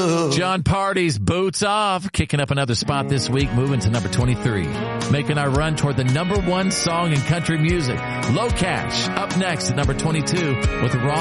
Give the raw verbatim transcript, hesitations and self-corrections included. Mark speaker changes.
Speaker 1: John Party's Boots Off, kicking up another spot this week, moving to number twenty-three. Making our run toward the number one song in country music. Low Cash, up next at number twenty-two with Raw.